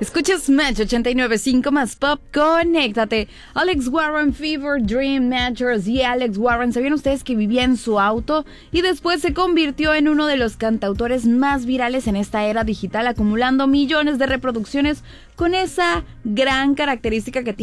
Escuchas Match 89.5 más pop, conéctate. Alex Warren, Fever, Dream, Matchers y Alex Warren. ¿Sabían ustedes que vivía en su auto y después se convirtió en uno de los cantautores más virales en esta era digital, acumulando millones de reproducciones con esa gran característica que tiene